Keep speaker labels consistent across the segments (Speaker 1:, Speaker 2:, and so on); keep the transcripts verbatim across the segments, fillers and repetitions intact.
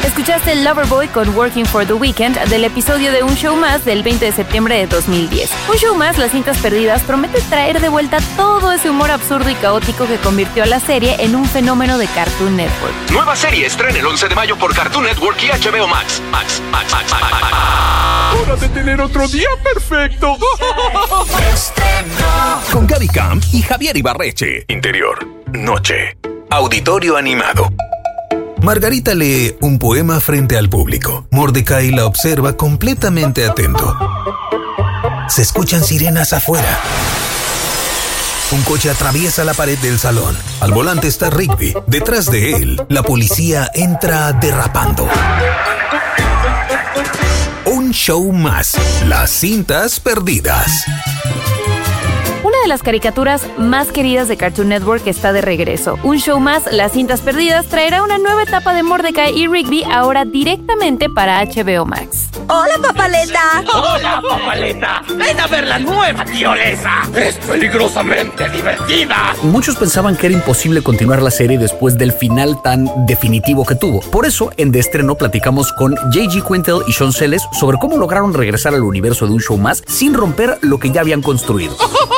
Speaker 1: Escuchaste Loverboy con Working for the Weekend del episodio de Un Show Más del veinte de septiembre de dos mil diez. Un Show Más, Las Cintas Perdidas, promete traer de vuelta todo ese humor absurdo y caótico que convirtió a la serie en un fenómeno de Cartoon Network.
Speaker 2: Nueva serie estrena el once de mayo por Cartoon Network y H B O Max. Max, Max, Max, Max, Max, Max.
Speaker 3: ¡Hora de tener otro día perfecto!
Speaker 2: Con Gaby Camp y Javier Ibarreche. Interior, noche, auditorio animado. Margarita lee un poema frente al público. Mordecai la observa completamente atento. Se escuchan sirenas afuera. Un coche atraviesa la pared del salón. Al volante está Rigby. Detrás de él, la policía entra derrapando. Un show más. Las cintas perdidas.
Speaker 1: Una de las caricaturas más queridas de Cartoon Network está de regreso. Un Show Más, Las Cintas Perdidas, traerá una nueva etapa de Mordecai y Rigby ahora directamente para H B O Max.
Speaker 4: ¡Hola, papaleta!
Speaker 5: ¡Hola, papaleta! ¡Ven a ver la nueva tirolesa! ¡Es peligrosamente divertida!
Speaker 6: Muchos pensaban que era imposible continuar la serie después del final tan definitivo que tuvo. Por eso, en De Estreno platicamos con J G Quintel y Sean Celes sobre cómo lograron regresar al universo de Un Show Más sin romper lo que ya habían construido.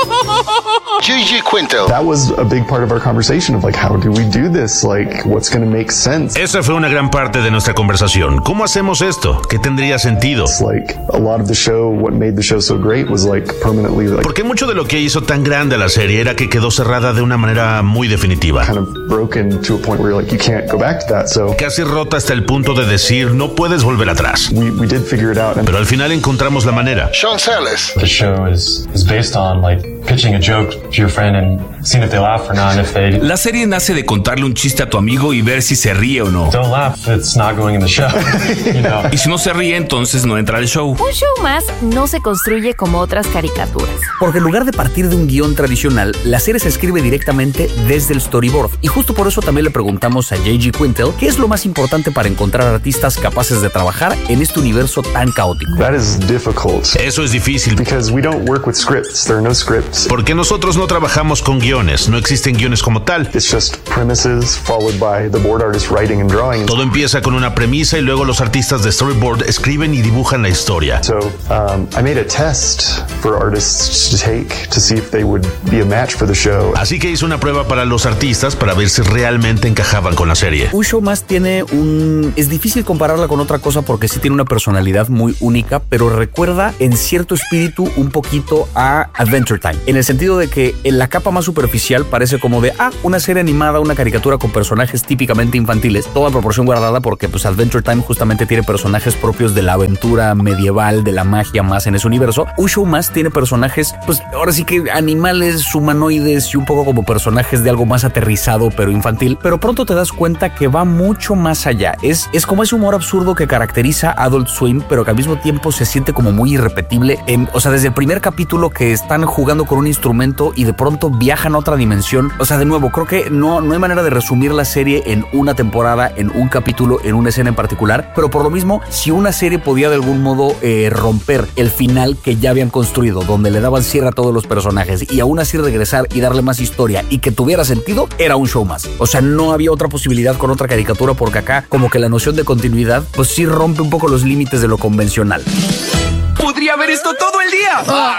Speaker 7: J G Quintel.
Speaker 8: That was a big part of our conversation of like, how do we do this? Like, what's going to make sense?
Speaker 9: Esa fue una gran parte de nuestra conversación. ¿Cómo hacemos esto? ¿Qué tendría sentido?
Speaker 8: It's like a lot of the show, what made the show so great was like permanently like.
Speaker 9: Porque mucho de lo que hizo tan grande la serie era que quedó cerrada de una manera muy definitiva.
Speaker 8: Kind of broken to a point where you're like, you can't go back to that. So
Speaker 9: casi rota hasta el punto de decir, no puedes volver atrás.
Speaker 8: We, we did figure it out. And
Speaker 9: pero al final encontramos la manera.
Speaker 7: Sean Celes.
Speaker 10: The show is is based on like pitching a joke to your friend and seeing if they laugh or not, and if they...
Speaker 11: La serie nace de contarle un chiste a tu amigo y ver si se ríe o no.
Speaker 10: Don't laugh, it's not going in the show. You know?
Speaker 11: Y si no se ríe, entonces no entra al show.
Speaker 1: Un Show Más no se construye como otras caricaturas.
Speaker 6: Porque en lugar de partir de un guión tradicional, la serie se escribe directamente desde el storyboard. Y justo por eso también le preguntamos a J G Quintel qué es lo más importante para encontrar artistas capaces de trabajar en este universo tan caótico.
Speaker 8: That is difficult.
Speaker 9: Eso es difícil.
Speaker 8: Because we don't work with scripts. There are no scripts.
Speaker 9: Porque nosotros no trabajamos con guiones, no existen guiones como tal.
Speaker 8: It's just premises followed by the board artist writing and drawing.
Speaker 9: Todo empieza con una premisa y luego los artistas de storyboard escriben y dibujan la historia.
Speaker 8: So, um, I made a test for artists to take to see if they would be a match for the show.
Speaker 9: Así que hice una prueba para los artistas para ver si realmente encajaban con la serie.
Speaker 6: Un Show Más tiene un... Es difícil compararla con otra cosa porque sí tiene una personalidad muy única, pero recuerda en cierto espíritu un poquito a Adventure Time. En el sentido de que en la capa más superficial parece como de, ah, una serie animada, una caricatura con personajes típicamente infantiles, toda proporción guardada porque pues Adventure Time justamente tiene personajes propios de la aventura medieval, de la magia más en ese universo. Un Show Más tiene personajes, pues ahora sí que animales, humanoides y un poco como personajes de algo más aterrizado pero infantil, pero pronto te das cuenta que va mucho más allá. Es, es como ese humor absurdo que caracteriza Adult Swim, pero que al mismo tiempo se siente como muy irrepetible. En, o sea, desde el primer capítulo que están jugando con un instrumento y de pronto viajan a otra dimensión. O sea, de nuevo, creo que no, no hay manera de resumir la serie en una temporada, en un capítulo, en una escena en particular, pero por lo mismo, si una serie podía de algún modo eh, romper el final que ya habían construido, donde le daban cierre a todos los personajes y aún así regresar y darle más historia y que tuviera sentido, era Un Show Más. O sea, no había otra posibilidad con otra caricatura porque acá como que la noción de continuidad pues sí rompe un poco los límites de lo convencional.
Speaker 5: ¡Podría ver esto todo el día!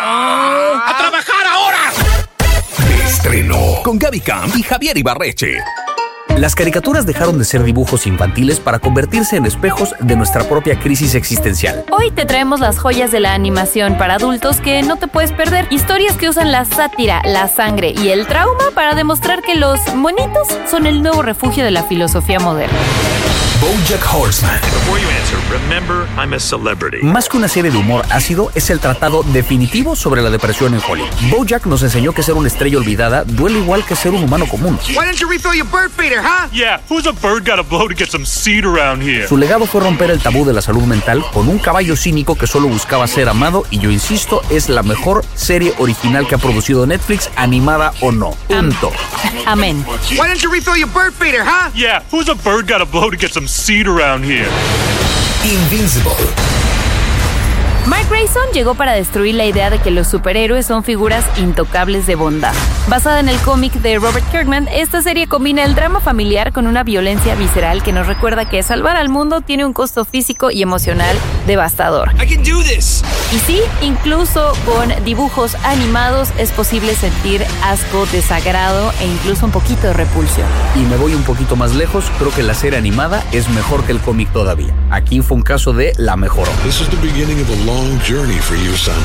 Speaker 5: ¡Ah! ¡A trabajar ahora!
Speaker 2: De Estreno con Gaby Camp y Javier Ibarreche.
Speaker 6: Las caricaturas dejaron de ser dibujos infantiles para convertirse en espejos de nuestra propia crisis existencial.
Speaker 1: Hoy te traemos las joyas de la animación para adultos que no te puedes perder. Historias que usan la sátira, la sangre y el trauma para demostrar que los monitos son el nuevo refugio de la filosofía moderna.
Speaker 2: BoJack Horseman.
Speaker 12: Before you answer, remember I'm a celebrity.
Speaker 6: Más que una serie de humor ácido, es el tratado definitivo sobre la depresión en Hollywood. BoJack nos enseñó que ser una estrella olvidada duele igual que ser un humano común.
Speaker 5: Why don't you refill your bird feeder, huh?
Speaker 12: Yeah, who's a bird got a blow to get some seed around here?
Speaker 6: Su legado fue romper el tabú de la salud mental con un caballo cínico que solo buscaba ser amado y yo insisto, es la mejor serie original que ha producido Netflix, animada o no. Punto.
Speaker 1: Amén.
Speaker 5: Why don't you refill your bird feeder, huh?
Speaker 12: Yeah, who's a bird got a blow to get some seed around here?
Speaker 2: Invincible.
Speaker 1: Mark Grayson llegó para destruir la idea de que los superhéroes son figuras intocables de bondad. Basada en el cómic de Robert Kirkman, esta serie combina el drama familiar con una violencia visceral que nos recuerda que salvar al mundo tiene un costo físico y emocional devastador.
Speaker 11: I can do this.
Speaker 1: Y sí, incluso con dibujos animados es posible sentir asco, desagrado e incluso un poquito de repulsión.
Speaker 6: Y me voy un poquito más lejos, creo que la serie animada es mejor que el cómic todavía. Aquí fue un caso de la mejoró.
Speaker 4: This is the beginning of a long journey for you, son.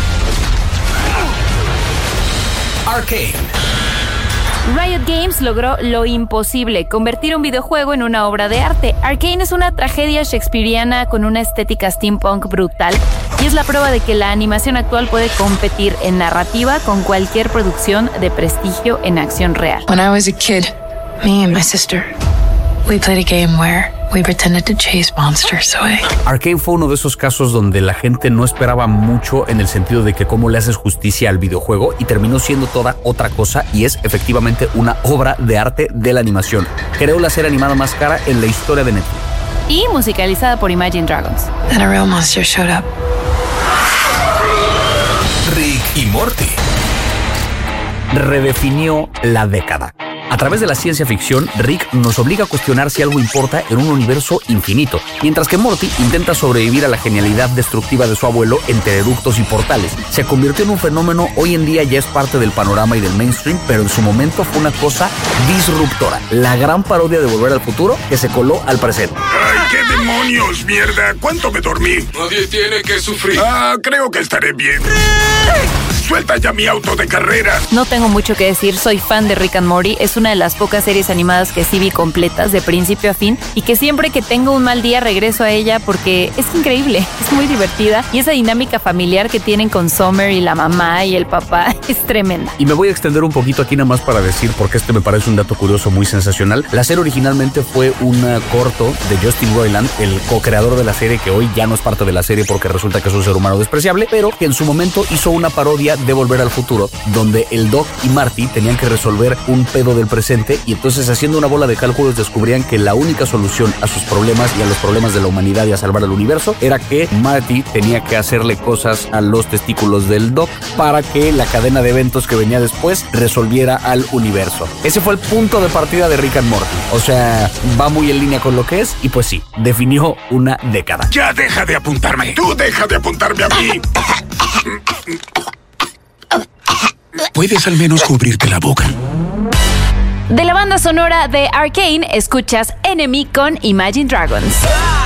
Speaker 2: Arcane.
Speaker 1: Riot Games logró lo imposible, convertir un videojuego en una obra de arte. Arcane es una tragedia shakespeariana con una estética steampunk brutal y es la prueba de que la animación actual puede competir en narrativa con cualquier producción de prestigio en acción real.
Speaker 13: When I was a kid, me and my sister, we played a game where we pretended to chase monsters away.
Speaker 6: Arcane fue uno de esos casos donde la gente no esperaba mucho en el sentido de que cómo le haces justicia al videojuego y terminó siendo toda otra cosa y es efectivamente una obra de arte de la animación. Creó la serie animada más cara en la historia de Netflix.
Speaker 1: Y musicalizada por Imagine Dragons.
Speaker 13: Then a real monster showed up.
Speaker 2: Rick y Morty.
Speaker 6: Redefinió la década. A través de la ciencia ficción, Rick nos obliga a cuestionar si algo importa en un universo infinito, mientras que Morty intenta sobrevivir a la genialidad destructiva de su abuelo entre eructos y portales. Se convirtió en un fenómeno, hoy en día ya es parte del panorama y del mainstream, pero en su momento fue una cosa disruptora. La gran parodia de Volver al Futuro que se coló al presente.
Speaker 3: ¡Ay, qué demonios, mierda! ¿Cuánto me dormí?
Speaker 4: Nadie tiene que sufrir.
Speaker 3: Ah, creo que estaré bien. ¡Suelta ya mi auto de carrera!
Speaker 1: No tengo mucho que decir, soy fan de Rick and Morty. Es una de las pocas series animadas que sí vi completas de principio a fin y que siempre que tengo un mal día regreso a ella porque es increíble, es muy divertida y esa dinámica familiar que tienen con Summer y la mamá y el papá es tremenda.
Speaker 6: Y me voy a extender un poquito aquí nada más para decir, porque este me parece un dato curioso muy sensacional. La serie originalmente fue un corto de Justin Roiland, el co-creador de la serie, que hoy ya no es parte de la serie porque resulta que es un ser humano despreciable, pero que en su momento hizo una parodia de Volver al Futuro, donde el Doc y Marty tenían que resolver un pedo del presente y entonces haciendo una bola de cálculos descubrían que la única solución a sus problemas y a los problemas de la humanidad y a salvar al universo era que Marty tenía que hacerle cosas a los testículos del Doc para que la cadena de eventos que venía después resolviera al universo. Ese fue el punto de partida de Rick and Morty. O sea, va muy en línea con lo que es y pues sí, definió una década.
Speaker 3: ¡Ya deja de apuntarme! ¡Tú deja de apuntarme a mí! ¿Puedes al menos cubrirte la boca?
Speaker 1: De la banda sonora de Arcane, escuchas Enemy con Imagine Dragons.